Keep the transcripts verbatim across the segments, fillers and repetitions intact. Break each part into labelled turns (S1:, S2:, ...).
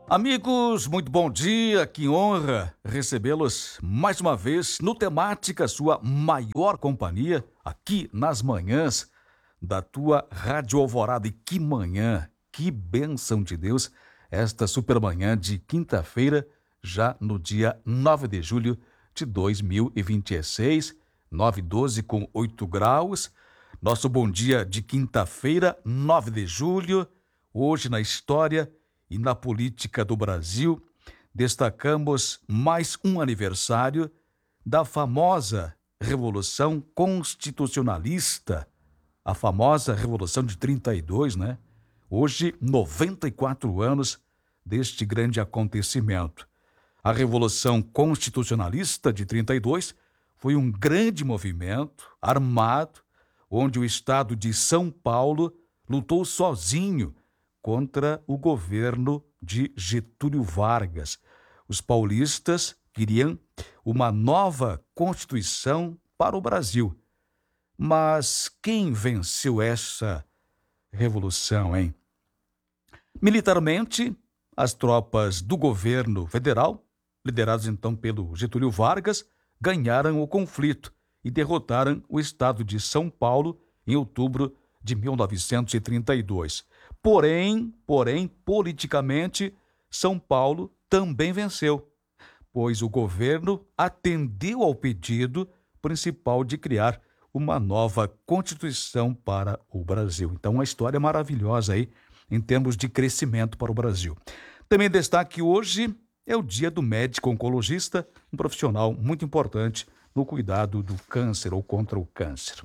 S1: Amigos, muito bom dia, que honra recebê-los mais uma vez no Temática, sua maior companhia, aqui nas manhãs da tua Rádio Alvorada. E que manhã, que bênção de Deus, esta super manhã de quinta-feira, já no dia nove de julho de dois mil e vinte e seis, nove e doze com oito graus. Nosso bom dia de quinta-feira, nove de julho, hoje na história e na política do Brasil, destacamos mais um aniversário da famosa Revolução Constitucionalista, a famosa Revolução de trinta e dois, né? Hoje, noventa e quatro anos deste grande acontecimento. A Revolução Constitucionalista de trinta e dois foi um grande movimento armado, onde o estado de São Paulo lutou sozinho contra o governo de Getúlio Vargas. Os paulistas queriam uma nova Constituição para o Brasil. Mas quem venceu essa revolução, hein? Militarmente, as tropas do governo federal, lideradas então pelo Getúlio Vargas, ganharam o conflito e derrotaram o estado de São Paulo em outubro de mil novecentos e trinta e dois. Porém, porém, politicamente, São Paulo também venceu, pois o governo atendeu ao pedido principal de criar uma nova Constituição para o Brasil. Então, uma história maravilhosa aí em termos de crescimento para o Brasil. Também destaque hoje é o dia do médico oncologista, um profissional muito importante no cuidado do câncer ou contra o câncer.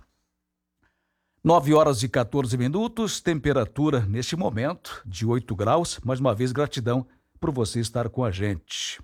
S1: nove horas e quatorze minutos, temperatura neste momento de oito graus. Mais uma vez, gratidão por você estar com a gente.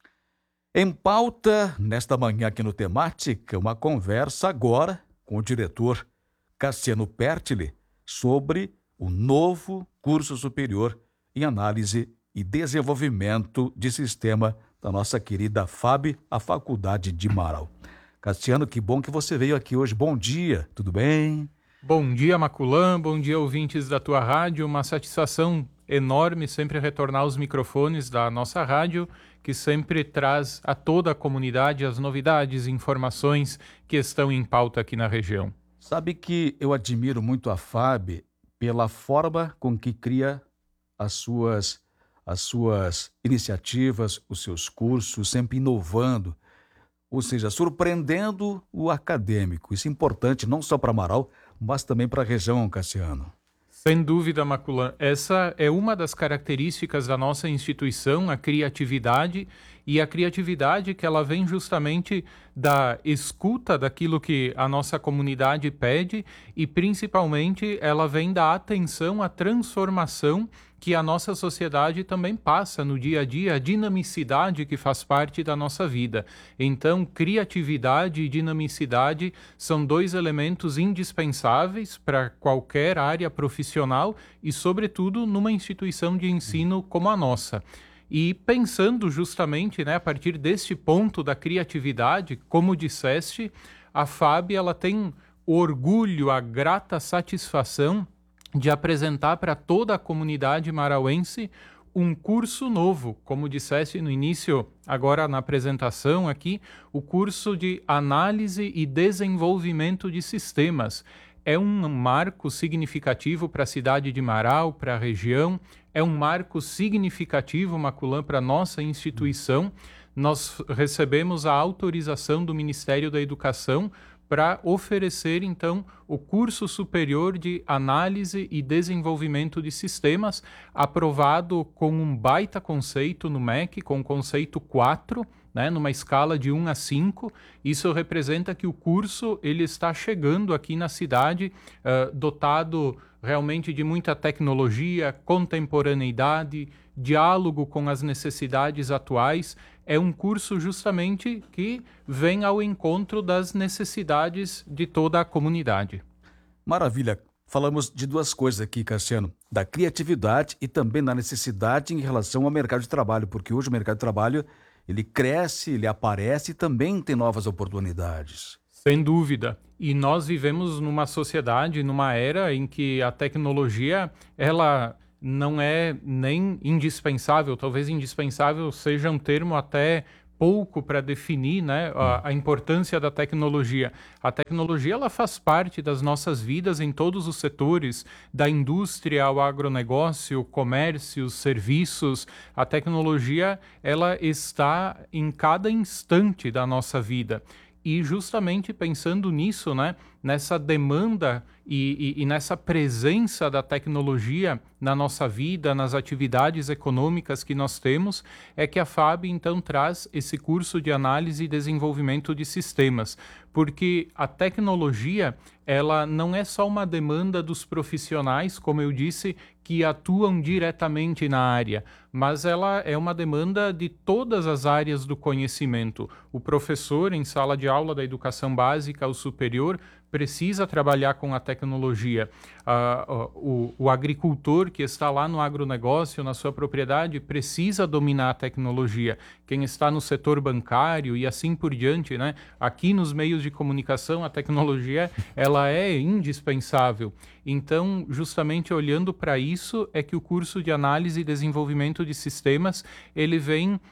S1: Em pauta, nesta manhã aqui no Temática, uma conversa agora com o diretor Cassiano Pertile sobre o novo curso superior em análise e desenvolvimento de sistema da nossa querida F A B, a Faculdade de Marau. Cassiano, que bom que você veio aqui hoje. Bom dia, tudo bem?
S2: Bom dia, Maculã, bom dia, ouvintes da tua rádio. Uma satisfação enorme sempre retornar aos microfones da nossa rádio, que sempre traz a toda a comunidade as novidades e informações que estão em pauta aqui na região.
S1: Sabe que eu admiro muito a F A B pela forma com que cria as suas, as suas iniciativas, os seus cursos, sempre inovando, ou seja, surpreendendo o acadêmico. Isso é importante não só para Marau, mas também para a região, Cassiano.
S2: Sem dúvida, Maculã. Essa é uma das características da nossa instituição, a criatividade, e a criatividade que ela vem justamente da escuta daquilo que a nossa comunidade pede e, principalmente, ela vem da atenção à transformação que a nossa sociedade também passa no dia a dia, a dinamicidade que faz parte da nossa vida. Então, criatividade e dinamicidade são dois elementos indispensáveis para qualquer área profissional e, sobretudo, numa instituição de ensino como a nossa. E pensando justamente, né, a partir deste ponto da criatividade, como disseste, a F A B ela tem o orgulho, a grata satisfação de apresentar para toda a comunidade marauense um curso novo, como disseste no início, agora na apresentação aqui, o curso de Análise e Desenvolvimento de Sistemas. É um marco significativo para a cidade de Marau, para a região, é um marco significativo, Maculã, para a nossa instituição. Nós recebemos a autorização do Ministério da Educação para oferecer, então, o curso superior de Análise e Desenvolvimento de Sistemas, aprovado com um baita conceito no M E C, com o conceito quatro, né, numa escala de um a cinco. Isso representa que o curso ele está chegando aqui na cidade, uh, dotado realmente de muita tecnologia, contemporaneidade, diálogo com as necessidades atuais. É um curso justamente que vem ao encontro das necessidades de toda a comunidade.
S1: Maravilha. Falamos de duas coisas aqui, Cassiano, da criatividade e também da necessidade em relação ao mercado de trabalho, porque hoje o mercado de trabalho ele cresce, ele aparece e também tem novas oportunidades.
S2: Sem dúvida. E nós vivemos numa sociedade, numa era em que a tecnologia, ela não é nem indispensável, talvez indispensável seja um termo até pouco para definir, né, a, a importância da tecnologia. A tecnologia ela faz parte das nossas vidas em todos os setores, da indústria ao agronegócio, comércio, serviços. A tecnologia ela está em cada instante da nossa vida. E justamente pensando nisso, né, nessa demanda e, e, e nessa presença da tecnologia na nossa vida, nas atividades econômicas que nós temos, é que a F A B então traz esse curso de análise e desenvolvimento de sistemas, porque a tecnologia ela não é só uma demanda dos profissionais, como eu disse, que atuam diretamente na área, mas ela é uma demanda de todas as áreas do conhecimento. O professor em sala de aula da educação básica ou superior precisa trabalhar com a tecnologia. Uh, uh, o, o agricultor que está lá no agronegócio, na sua propriedade, precisa dominar a tecnologia. Quem está no setor bancário e assim por diante, né? Aqui nos meios de comunicação, a tecnologia ela é indispensável. Então, justamente olhando para isso, é que o curso de análise e desenvolvimento de sistemas, ele vem uh,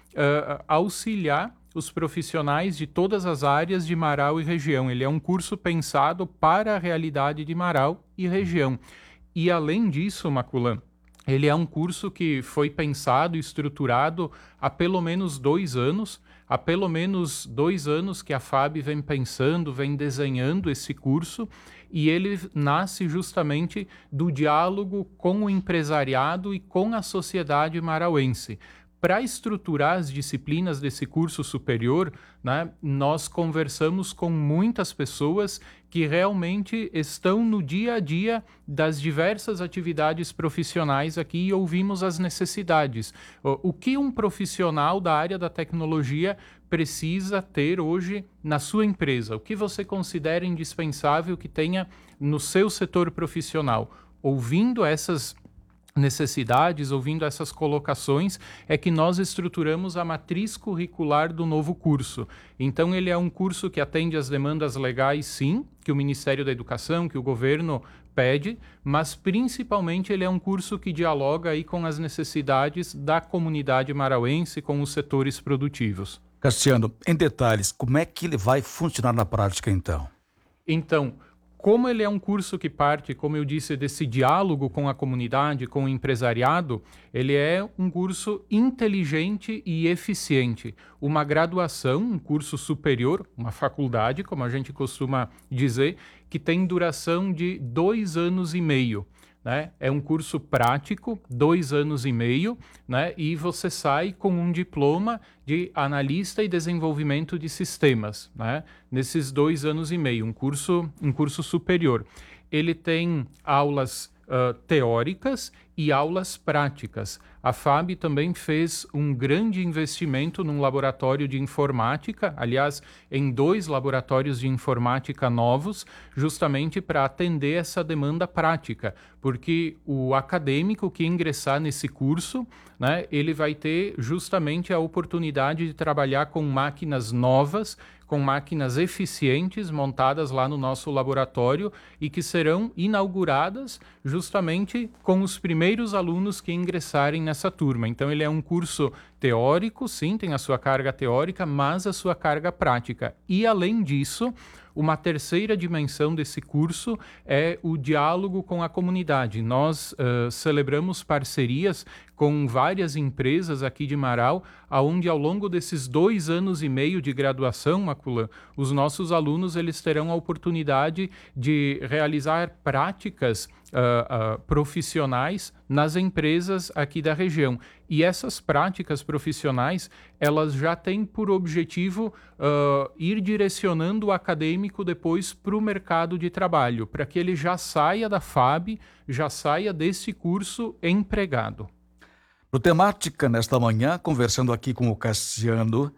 S2: auxiliar os profissionais de todas as áreas de Marau e região. Ele é um curso pensado para a realidade de Marau e região. E além disso, Maculan, ele é um curso que foi pensado e estruturado há pelo menos dois anos. Há pelo menos dois anos que a F A B vem pensando, vem desenhando esse curso, e ele nasce justamente do diálogo com o empresariado e com a sociedade marauense. Para estruturar as disciplinas desse curso superior, né, nós conversamos com muitas pessoas que realmente estão no dia a dia das diversas atividades profissionais aqui e ouvimos as necessidades. O, o que um profissional da área da tecnologia precisa ter hoje na sua empresa? O que você considera indispensável que tenha no seu setor profissional? Ouvindo essas necessidades, ouvindo essas colocações, é que nós estruturamos a matriz curricular do novo curso. Então, ele é um curso que atende às demandas legais, sim, que o Ministério da Educação, que o governo pede, mas principalmente ele é um curso que dialoga aí com as necessidades da comunidade marauense, com os setores produtivos.
S1: Cassiano, em detalhes, como é que ele vai funcionar na prática, então?
S2: Então, como ele é um curso que parte, como eu disse, desse diálogo com a comunidade, com o empresariado, ele é um curso inteligente e eficiente. Uma graduação, um curso superior, uma faculdade, como a gente costuma dizer, que tem duração de dois anos e meio. Né? É um curso prático, dois anos e meio, né? E você sai com um diploma de analista e desenvolvimento de sistemas, né? Nesses dois anos e meio, um curso, um curso superior. Ele tem aulas uh, teóricas e aulas práticas. A F A B também fez um grande investimento num laboratório de informática, aliás, em dois laboratórios de informática novos, justamente para atender essa demanda prática, porque o acadêmico que ingressar nesse curso, né, ele vai ter justamente a oportunidade de trabalhar com máquinas novas, com máquinas eficientes montadas lá no nosso laboratório e que serão inauguradas justamente com os primeiros alunos que ingressarem nessa turma. Então, ele é um curso teórico, sim, tem a sua carga teórica, mas a sua carga prática. E, além disso, uma terceira dimensão desse curso é o diálogo com a comunidade. Nós uh, celebramos parcerias com várias empresas aqui de Marau, onde ao longo desses dois anos e meio de graduação, Maculan, os nossos alunos eles terão a oportunidade de realizar práticas uh, uh, profissionais nas empresas aqui da região. E essas práticas profissionais, elas já têm por objetivo uh, ir direcionando o acadêmico depois para o mercado de trabalho, para que ele já saia da F A B, já saia desse curso empregado.
S1: No Temática, nesta manhã, conversando aqui com o Cassiano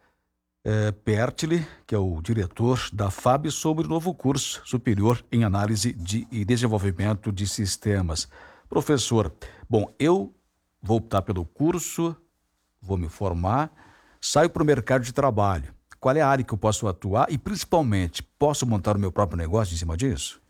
S1: é, Pertile, que é o diretor da F A B, sobre o novo curso superior em análise de, e desenvolvimento de sistemas. Professor, bom, eu vou optar pelo curso, vou me formar, saio para o mercado de trabalho. Qual é a área que eu posso atuar e, principalmente, posso montar o meu próprio negócio em cima disso?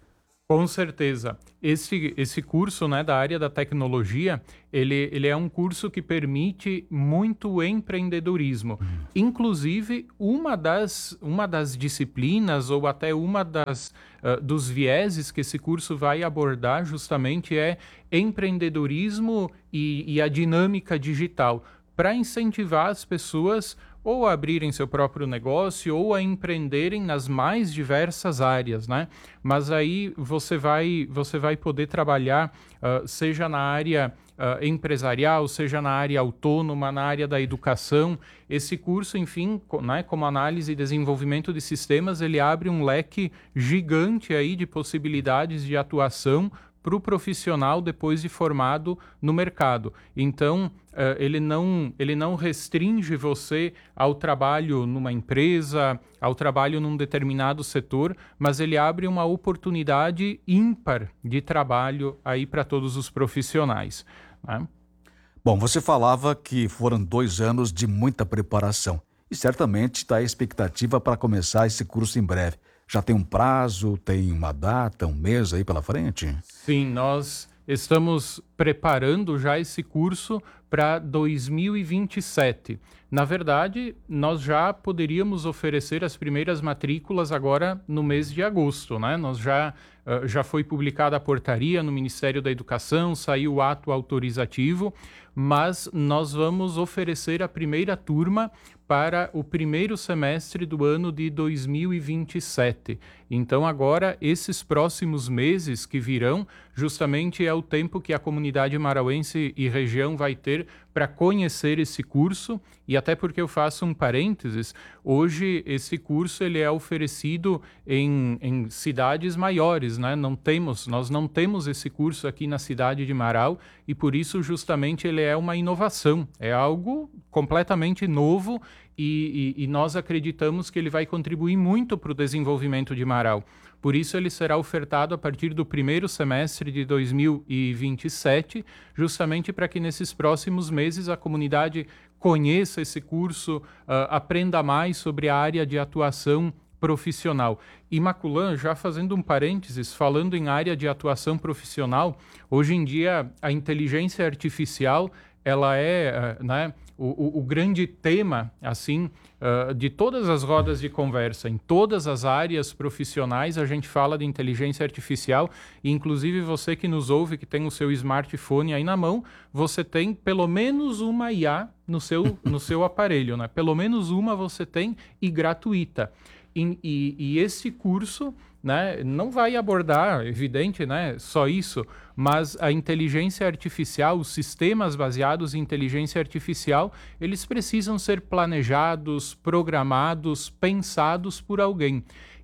S2: Com certeza. Esse, esse curso, né, da área da tecnologia, ele, ele é um curso que permite muito empreendedorismo. Uhum. Inclusive, uma das, uma das disciplinas ou até uma das, uh, dos vieses que esse curso vai abordar justamente é empreendedorismo e, e a dinâmica digital, para incentivar as pessoas ou a abrirem seu próprio negócio ou a empreenderem nas mais diversas áreas, né? Mas aí você vai, você vai poder trabalhar, uh, seja na área uh, empresarial, seja na área autônoma, na área da educação. Esse curso, enfim, co- né, como análise e desenvolvimento de sistemas, ele abre um leque gigante aí de possibilidades de atuação para o profissional depois de formado no mercado. Então, uh, ele, não, ele não restringe você ao trabalho numa empresa, ao trabalho num determinado setor, mas ele abre uma oportunidade ímpar de trabalho aí para todos os profissionais, né?
S1: Bom, você falava que foram dois anos de muita preparação e certamente está a expectativa para começar esse curso em breve. Já tem um prazo, tem uma data, um mês aí pela frente?
S2: Sim, nós estamos preparando já esse curso para dois mil e vinte e sete. Na verdade, nós já poderíamos oferecer as primeiras matrículas agora no mês de agosto, né? Nós já, uh, já foi publicada a portaria no Ministério da Educação, saiu o ato autorizativo, mas nós vamos oferecer a primeira turma para o primeiro semestre do ano de dois mil e vinte e sete. Então, agora, esses próximos meses que virão, justamente é o tempo que a comunidade marauense e região vai ter para conhecer esse curso. E até porque eu faço um parênteses, hoje esse curso ele é oferecido em, em cidades maiores, né? Não temos, nós não temos esse curso aqui na cidade de Marau e por isso justamente ele é uma inovação, é algo completamente novo e, e, e nós acreditamos que ele vai contribuir muito para o desenvolvimento de Marau. Por isso, ele será ofertado a partir do primeiro semestre de dois mil e vinte e sete, justamente para que nesses próximos meses a comunidade conheça esse curso, uh, aprenda mais sobre a área de atuação profissional. E Maculan, já fazendo um parênteses, falando em área de atuação profissional, hoje em dia a inteligência artificial ela é, uh, né, o, o, o grande tema, assim, uh, de todas as rodas de conversa. Em todas as áreas profissionais a gente fala de inteligência artificial e inclusive você que nos ouve, que tem o seu smartphone aí na mão, você tem pelo menos uma I A no seu, no seu aparelho, né? Pelo menos uma você tem e gratuita. E, e, e esse curso, né, não vai abordar, evidente, né, só isso, mas a inteligência artificial, os sistemas baseados em inteligência artificial, eles precisam ser planejados, programados, pensados por alguém.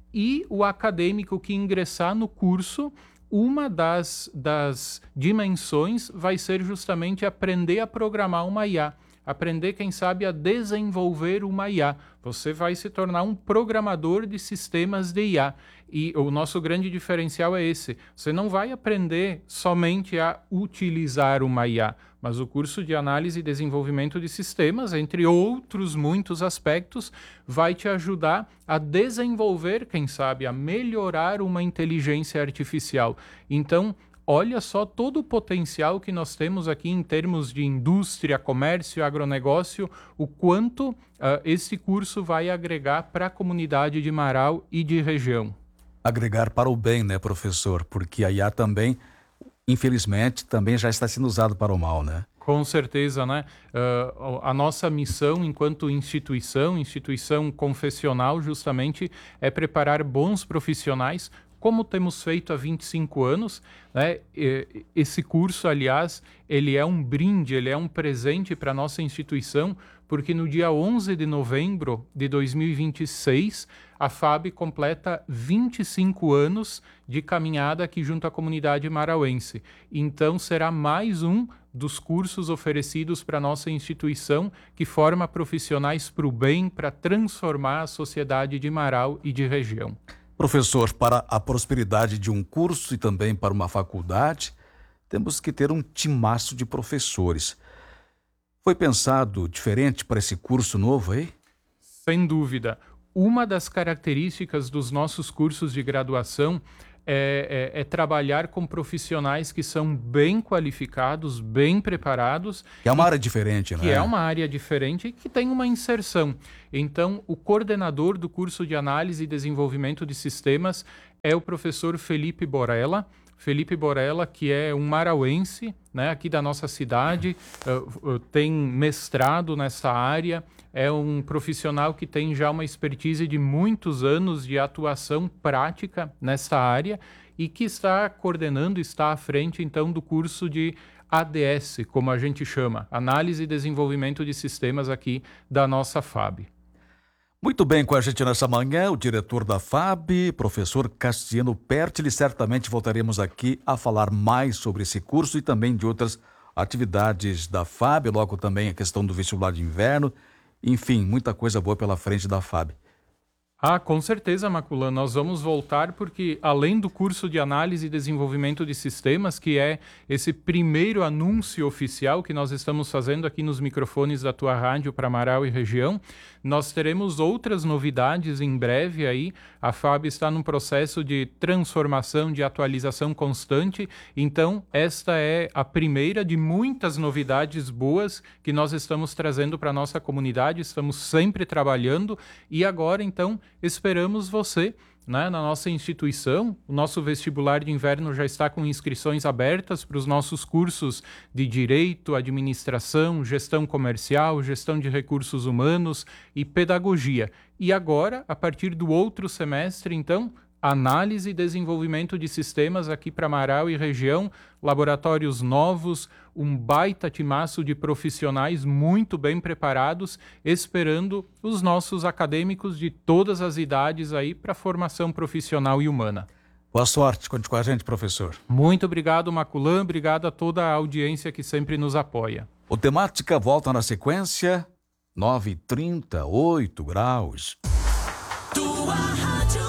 S2: E o acadêmico que ingressar no curso, uma das, das dimensões vai ser justamente aprender a programar uma I A. Aprender, quem sabe, a desenvolver uma I A. Você vai se tornar um programador de sistemas de I A. E o nosso grande diferencial é esse. Você não vai aprender somente a utilizar uma I A, mas o curso de análise e desenvolvimento de sistemas, entre outros muitos aspectos, vai te ajudar a desenvolver, quem sabe, a melhorar uma inteligência artificial. Então, olha só todo o potencial que nós temos aqui em termos de indústria, comércio, agronegócio, o quanto uh, esse curso vai agregar para a comunidade de Marau e de região.
S1: Agregar para o bem, né, professor? Porque a I A também, infelizmente, também já está sendo usado para o mal, né?
S2: Com certeza, né? Uh, a nossa missão enquanto instituição, instituição confessional, justamente, é preparar bons profissionais, como temos feito há vinte e cinco anos, né? Esse curso, aliás, ele é um brinde, ele é um presente para a nossa instituição, porque no dia onze de novembro de dois mil e vinte e seis, a F A B completa vinte e cinco anos de caminhada aqui junto à comunidade marauense. Então, será mais um dos cursos oferecidos para a nossa instituição que forma profissionais para o bem, para transformar a sociedade de Marau e de região.
S1: Professor, para a prosperidade de um curso e também para uma faculdade, temos que ter um timaço de professores. Foi pensado diferente para esse curso novo aí?
S2: Sem dúvida. Uma das características dos nossos cursos de graduação é, é, é trabalhar com profissionais que são bem qualificados, bem preparados.
S1: Que é uma área diferente, né?
S2: Que é uma área diferente e que tem uma inserção. Então, o coordenador do curso de Análise e Desenvolvimento de Sistemas é o professor Felipe Borella. Felipe Borella, que é um marauense, né, aqui da nossa cidade, uh, uh, tem mestrado nessa área, é um profissional que tem já uma expertise de muitos anos de atuação prática nessa área e que está coordenando, está à frente, então, do curso de A D S, como a gente chama, Análise e Desenvolvimento de Sistemas aqui da nossa F A B.
S1: Muito bem, com a gente nessa manhã, o diretor da F A B, professor Cassiano Pertile. Certamente voltaremos aqui a falar mais sobre esse curso e também de outras atividades da F A B, logo também a questão do vestibular de inverno. Enfim, muita coisa boa pela frente da F A B.
S2: Ah, com certeza, Maculan. Nós vamos voltar porque, além do curso de Análise e Desenvolvimento de Sistemas, que é esse primeiro anúncio oficial que nós estamos fazendo aqui nos microfones da tua rádio para Marau e região, nós teremos outras novidades em breve aí. A F A B está num processo de transformação, de atualização constante. Então, esta é a primeira de muitas novidades boas que nós estamos trazendo para a nossa comunidade. Estamos sempre trabalhando e agora, então, esperamos você, né, na nossa instituição. O nosso vestibular de inverno já está com inscrições abertas para os nossos cursos de Direito, Administração, Gestão Comercial, Gestão de Recursos Humanos e Pedagogia. E agora, a partir do outro semestre, então, Análise e Desenvolvimento de Sistemas aqui para Marau e região, laboratórios novos, um baita timaço de profissionais muito bem preparados, esperando os nossos acadêmicos de todas as idades aí para a formação profissional e humana.
S1: Boa sorte, conte com a gente, professor.
S2: Muito obrigado, Maculan, obrigado a toda a audiência que sempre nos apoia.
S1: O Temática volta na sequência, nove e trinta, oito graus.
S3: Tua rádio.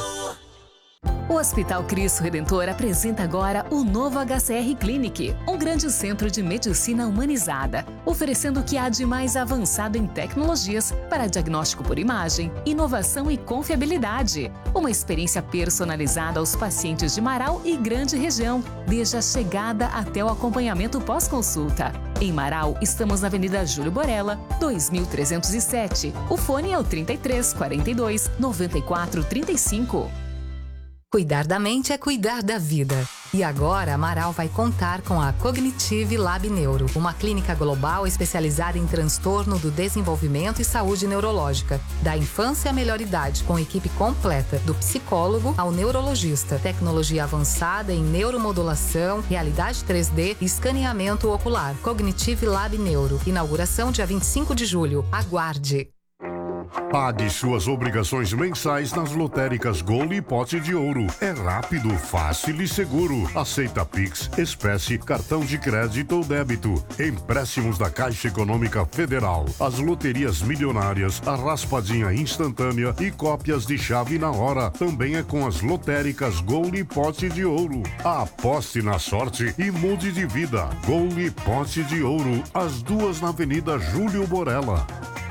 S4: O Hospital Cristo Redentor apresenta agora o novo H C R Clinic, um grande centro de medicina humanizada, oferecendo o que há de mais avançado em tecnologias para diagnóstico por imagem, inovação e confiabilidade. Uma experiência personalizada aos pacientes de Marau e grande região, desde a chegada até o acompanhamento pós-consulta. Em Marau, estamos na Avenida Júlio Borella, dois mil trezentos e sete. O fone é o trinta e três, quarenta e dois, noventa e quatro, trinta e cinco.
S5: Cuidar da mente é cuidar da vida. E agora, a Marau vai contar com a Cognitive Lab Neuro, uma clínica global especializada em transtorno do desenvolvimento e saúde neurológica, da infância à melhor idade, com equipe completa, do psicólogo ao neurologista, tecnologia avançada em neuromodulação, realidade três D e escaneamento ocular. Cognitive Lab Neuro, inauguração dia vinte e cinco de julho. Aguarde!
S6: Pague suas obrigações mensais nas lotéricas Gol e Pote de Ouro. É rápido, fácil e seguro. Aceita Pix, espécie, cartão de crédito ou débito. Empréstimos da Caixa Econômica Federal. As loterias milionárias, a raspadinha instantânea e cópias de chave na hora. Também é com as lotéricas Gol e Pote de Ouro. Aposte na sorte e mude de vida. Gol e Pote de Ouro. As duas na Avenida Júlio Borella.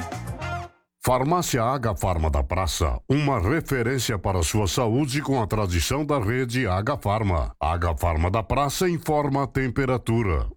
S6: Farmácia Agafarma da Praça, uma referência para sua saúde com a tradição da rede Agafarma. Agafarma da Praça informa a temperatura.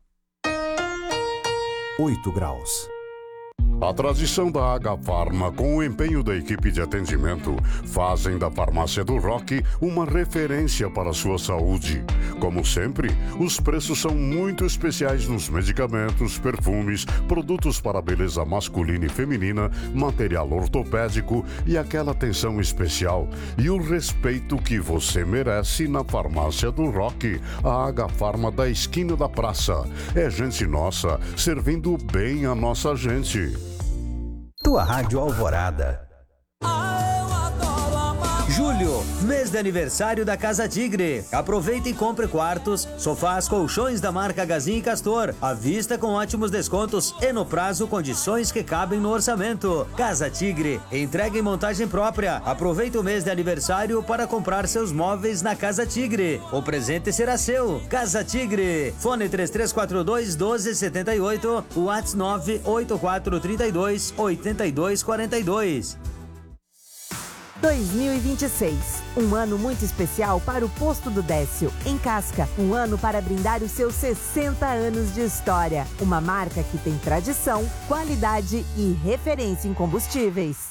S7: oito graus.
S6: A tradição da Agafarma, com o empenho da equipe de atendimento, fazem da Farmácia do Rock uma referência para a sua saúde. Como sempre, os preços são muito especiais nos medicamentos, perfumes, produtos para a beleza masculina e feminina, material ortopédico e aquela atenção especial e o respeito que você merece na Farmácia do Rock, a Agafarma da esquina da praça. É gente nossa, servindo bem a nossa gente.
S7: Tua Rádio Alvorada. Julho, mês de aniversário da Casa Tigre. Aproveite e compre quartos, sofás, colchões da marca Gazin e Castor. À vista com ótimos descontos e no prazo condições que cabem no orçamento. Casa Tigre, entrega em montagem própria. Aproveite o mês de aniversário para comprar seus móveis na Casa Tigre. O presente será seu. Casa Tigre. Fone três três quatro dois, um dois sete oito, WhatsApp nove oito quatro três dois, oito dois quatro dois.
S8: dois mil e vinte e seis, um ano muito especial para o Posto do Décio, em Casca. Um ano para brindar os seus sessenta anos de história. Uma marca que tem tradição, qualidade e referência em combustíveis.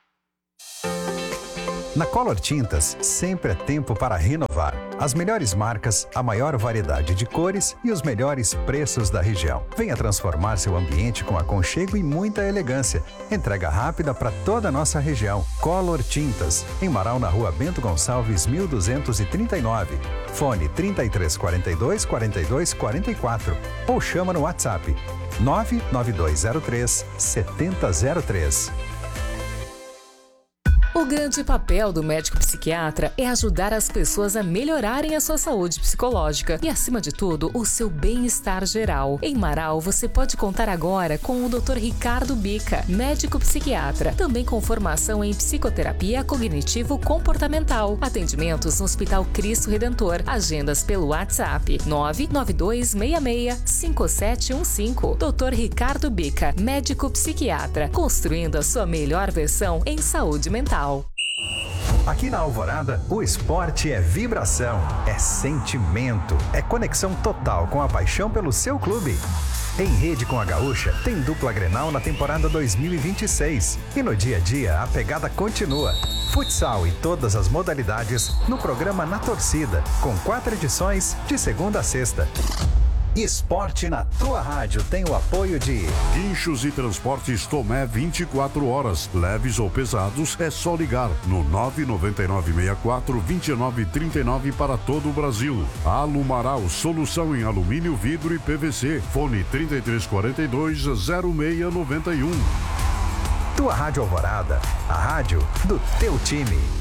S9: Na Color Tintas, sempre é tempo para renovar. As melhores marcas, a maior variedade de cores e os melhores preços da região. Venha transformar seu ambiente com aconchego e muita elegância. Entrega rápida para toda a nossa região. Color Tintas, em Marau, na rua Bento Gonçalves, mil duzentos e trinta e nove. Fone trinta e três, quarenta e dois, quarenta e dois, quarenta e quatro. Ou chama no WhatsApp nove nove dois zero três, sete zero zero três.
S4: O grande papel do médico psiquiatra é ajudar as pessoas a melhorarem a sua saúde psicológica e, acima de tudo, o seu bem-estar geral. Em Marau, você pode contar agora com o doutor Ricardo Bica, médico psiquiatra, também com formação em psicoterapia cognitivo-comportamental. Atendimentos no Hospital Cristo Redentor. Agendas pelo WhatsApp nove nove dois seis seis, cinco sete um cinco. doutor Ricardo Bica, médico psiquiatra, construindo a sua melhor versão em saúde mental.
S9: Aqui na Alvorada, o esporte é vibração, é sentimento, é conexão total com a paixão pelo seu clube. Em rede com a Gaúcha, tem dupla Grenal na temporada dois mil e vinte e seis. E no dia a dia, a pegada continua. Futsal e todas as modalidades no programa Na Torcida, com quatro edições de segunda a sexta. Esporte na tua rádio tem o apoio de
S6: Guinchos e Transportes Tomé vinte e quatro horas. Leves ou pesados, é só ligar no nove nove nove seis quatro dois nove três nove para todo o Brasil. Alumaral, solução em alumínio, vidro e P V C. Fone trinta e três, quarenta e dois, zero seis nove um.
S9: Tua Rádio Alvorada, a rádio do teu time.